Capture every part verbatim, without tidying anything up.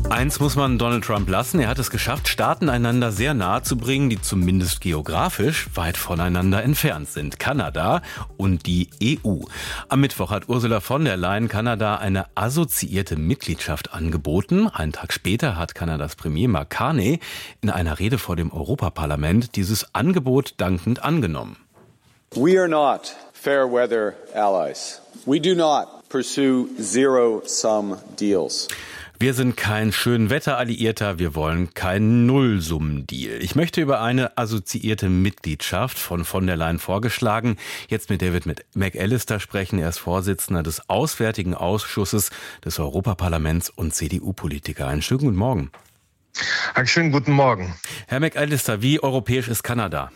Eins muss man Donald Trump lassen. Er hat es geschafft, Staaten einander sehr nahe zu bringen, die zumindest geografisch weit voneinander entfernt sind. Kanada und die E U. Am Mittwoch hat Ursula von der Leyen Kanada eine assoziierte Mitgliedschaft angeboten. Einen Tag später hat Kanadas Premier Mark Carney in einer Rede vor dem Europaparlament dieses Angebot dankend angenommen. We are not fair weather allies. We do not pursue zero-sum deals. Wir sind kein Schönwetter-Alliierter, wir wollen keinen Nullsummendeal. Ich möchte über eine assoziierte Mitgliedschaft von von der Leyen vorgeschlagen, jetzt mit David McAllister sprechen. Er ist Vorsitzender des Auswärtigen Ausschusses des Europaparlaments und C D U-Politiker. Einen schönen guten Morgen. Einen schönen guten Morgen. Herr McAllister, wie europäisch ist Kanada?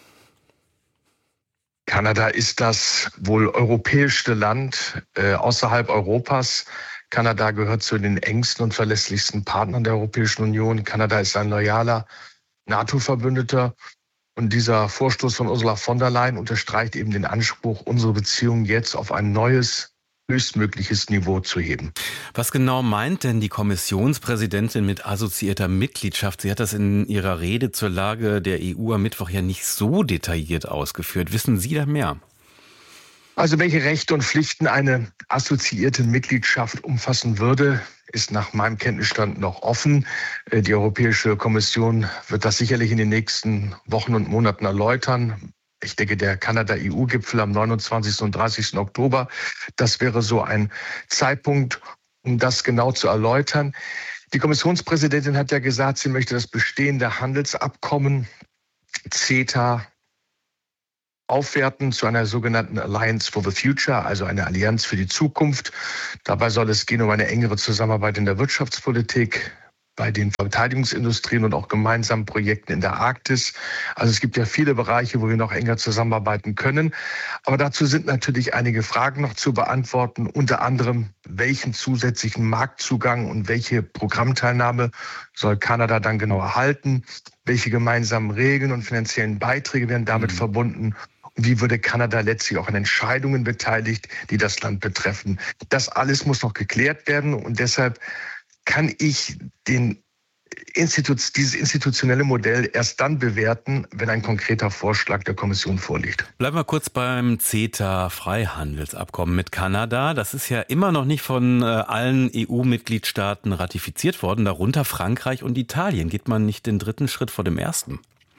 Kanada ist das wohl europäischste Land äh, außerhalb Europas. Kanada gehört zu den engsten und verlässlichsten Partnern der Europäischen Union. Kanada ist ein loyaler NATO-Verbündeter. Und dieser Vorstoß von Ursula von der Leyen unterstreicht eben den Anspruch, unsere Beziehungen jetzt auf ein neues, höchstmögliches Niveau zu heben. Was genau meint denn die Kommissionspräsidentin mit assoziierter Mitgliedschaft? Sie hat das in ihrer Rede zur Lage der E U am Mittwoch ja nicht so detailliert ausgeführt. Wissen Sie da mehr? Also welche Rechte und Pflichten eine assoziierte Mitgliedschaft umfassen würde, ist nach meinem Kenntnisstand noch offen. Die Europäische Kommission wird das sicherlich in den nächsten Wochen und Monaten erläutern. Ich denke, der Kanada-E U-Gipfel am neunundzwanzigsten und dreißigsten Oktober, das wäre so ein Zeitpunkt, um das genau zu erläutern. Die Kommissionspräsidentin hat ja gesagt, sie möchte das bestehende Handelsabkommen CETA aufwerten zu einer sogenannten Alliance for the Future, also eine Allianz für die Zukunft. Dabei soll es gehen um eine engere Zusammenarbeit in der Wirtschaftspolitik, bei den Verteidigungsindustrien und auch gemeinsamen Projekten in der Arktis. Also es gibt ja viele Bereiche, wo wir noch enger zusammenarbeiten können. Aber dazu sind natürlich einige Fragen noch zu beantworten, unter anderem, welchen zusätzlichen Marktzugang und welche Programmteilnahme soll Kanada dann genau erhalten, welche gemeinsamen Regeln und finanziellen Beiträge werden damit mhm. verbunden. Und wie würde Kanada letztlich auch an Entscheidungen beteiligt, die das Land betreffen? Das alles muss noch geklärt werden und deshalb kann ich den Institut, dieses institutionelle Modell erst dann bewerten, wenn ein konkreter Vorschlag der Kommission vorliegt. Bleiben wir kurz beim CETA-Freihandelsabkommen mit Kanada. Das ist ja immer noch nicht von äh, allen E U-Mitgliedstaaten ratifiziert worden, darunter Frankreich und Italien. Geht man nicht den dritten Schritt vor dem ersten?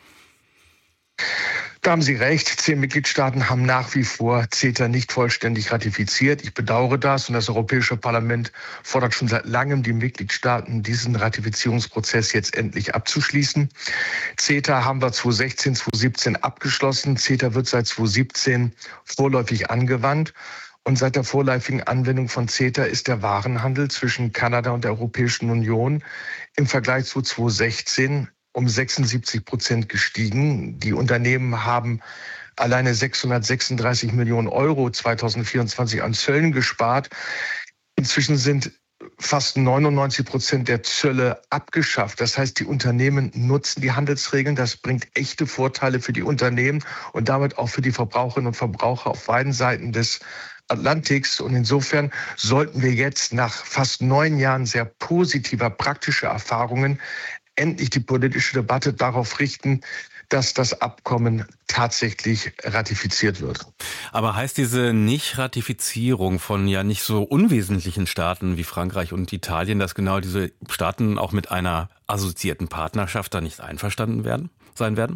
Da haben Sie recht. Zehn Mitgliedstaaten haben nach wie vor CETA nicht vollständig ratifiziert. Ich bedauere das und das Europäische Parlament fordert schon seit langem die Mitgliedstaaten, diesen Ratifizierungsprozess jetzt endlich abzuschließen. CETA haben wir zweitausendsechzehn, zweitausendsiebzehn abgeschlossen. CETA wird seit zweitausendsiebzehn vorläufig angewandt. Und seit der vorläufigen Anwendung von CETA ist der Warenhandel zwischen Kanada und der Europäischen Union im Vergleich zu zweitausendsechzehn um sechsundsiebzig Prozent gestiegen. Die Unternehmen haben alleine sechshundertsechsunddreißig Millionen Euro zweitausendvierundzwanzig an Zöllen gespart. Inzwischen sind fast neunundneunzig Prozent der Zölle abgeschafft. Das heißt, die Unternehmen nutzen die Handelsregeln. Das bringt echte Vorteile für die Unternehmen und damit auch für die Verbraucherinnen und Verbraucher auf beiden Seiten des Atlantiks. Und insofern sollten wir jetzt nach fast neun Jahren sehr positiver, praktischer Erfahrungen endlich die politische Debatte darauf richten, dass das Abkommen tatsächlich ratifiziert wird. Aber heißt diese Nicht-Ratifizierung von ja nicht so unwesentlichen Staaten wie Frankreich und Italien, dass genau diese Staaten auch mit einer assoziierten Partnerschaft da nicht einverstanden werden, sein werden?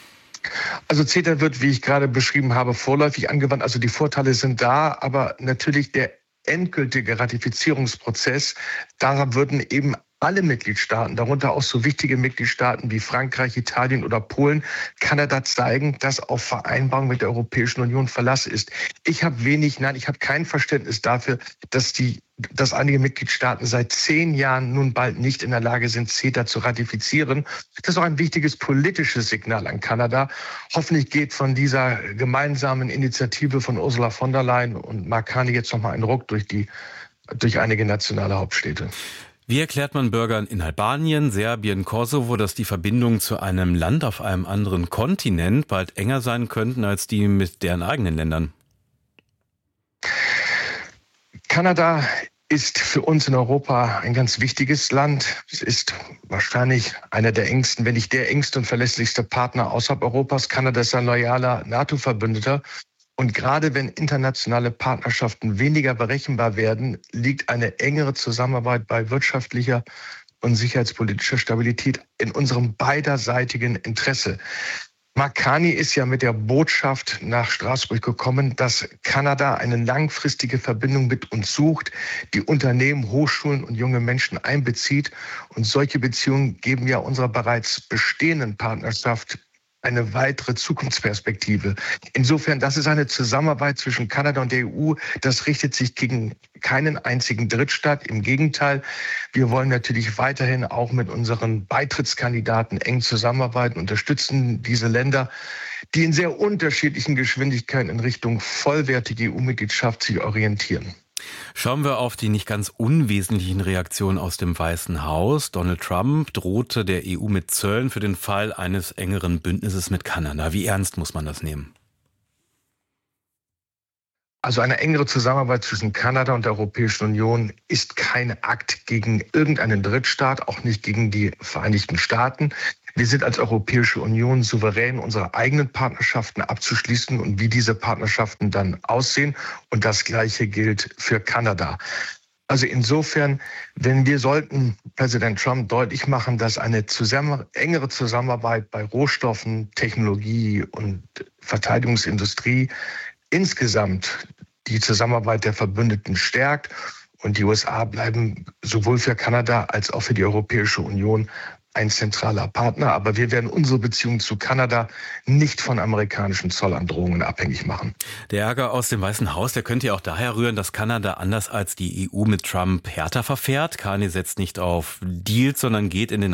Also CETA wird, wie ich gerade beschrieben habe, vorläufig angewandt. Also die Vorteile sind da, aber natürlich der endgültige Ratifizierungsprozess, da würden eben alle Mitgliedstaaten, darunter auch so wichtige Mitgliedstaaten wie Frankreich, Italien oder Polen, Kanada zeigen, dass auf Vereinbarung mit der Europäischen Union Verlass ist. Ich habe wenig, nein, ich habe kein Verständnis dafür, dass die, dass einige Mitgliedstaaten seit zehn Jahren nun bald nicht in der Lage sind, CETA zu ratifizieren. Das ist auch ein wichtiges politisches Signal an Kanada. Hoffentlich geht von dieser gemeinsamen Initiative von Ursula von der Leyen und Mark Carney jetzt nochmal ein Ruck durch die, durch einige nationale Hauptstädte. Wie erklärt man Bürgern in Albanien, Serbien, Kosovo, dass die Verbindungen zu einem Land auf einem anderen Kontinent bald enger sein könnten als die mit deren eigenen Ländern? Kanada ist für uns in Europa ein ganz wichtiges Land. Es ist wahrscheinlich einer der engsten, wenn nicht der engste und verlässlichste Partner außerhalb Europas. Kanada ist ein loyaler NATO-Verbündeter. Und gerade wenn internationale Partnerschaften weniger berechenbar werden, liegt eine engere Zusammenarbeit bei wirtschaftlicher und sicherheitspolitischer Stabilität in unserem beiderseitigen Interesse. Mark Carney ist ja mit der Botschaft nach Straßburg gekommen, dass Kanada eine langfristige Verbindung mit uns sucht, die Unternehmen, Hochschulen und junge Menschen einbezieht. Und solche Beziehungen geben ja unserer bereits bestehenden Partnerschaft eine weitere Zukunftsperspektive. Insofern, das ist eine Zusammenarbeit zwischen Kanada und der E U. Das richtet sich gegen keinen einzigen Drittstaat. Im Gegenteil, wir wollen natürlich weiterhin auch mit unseren Beitrittskandidaten eng zusammenarbeiten, unterstützen diese Länder, die in sehr unterschiedlichen Geschwindigkeiten in Richtung vollwertige E U-Mitgliedschaft sich orientieren. Schauen wir auf die nicht ganz unwesentlichen Reaktionen aus dem Weißen Haus. Donald Trump drohte der E U mit Zöllen für den Fall eines engeren Bündnisses mit Kanada. Wie ernst muss man das nehmen? Also eine engere Zusammenarbeit zwischen Kanada und der Europäischen Union ist kein Akt gegen irgendeinen Drittstaat, auch nicht gegen die Vereinigten Staaten. Wir sind als Europäische Union souverän, unsere eigenen Partnerschaften abzuschließen und wie diese Partnerschaften dann aussehen. Und das Gleiche gilt für Kanada. Also insofern, wenn wir sollten Präsident Trump deutlich machen, dass eine zusammen, engere Zusammenarbeit bei Rohstoffen, Technologie und Verteidigungsindustrie insgesamt die Zusammenarbeit der Verbündeten stärkt und die U S A bleiben sowohl für Kanada als auch für die Europäische Union ein zentraler Partner. Aber wir werden unsere Beziehung zu Kanada nicht von amerikanischen Zollandrohungen abhängig machen. Der Ärger aus dem Weißen Haus, der könnte ja auch daher rühren, dass Kanada anders als die E U mit Trump härter verfährt. Carney setzt nicht auf Deals, sondern geht in den